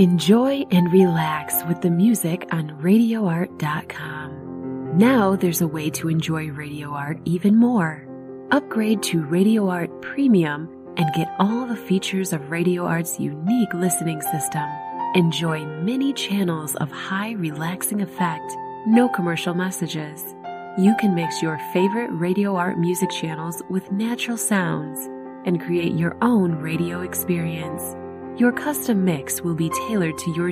Enjoy and relax with the music on RadioArt.com. Now there's a way to enjoy Radio Art even more. Upgrade to Radio Art Premium and get all the features of Radio Art's unique listening system. Enjoy many channels of high relaxing effect, no commercial messages. You can mix your favorite Radio Art music channels with natural sounds and create your own radio experience. Your custom mix will be tailored to your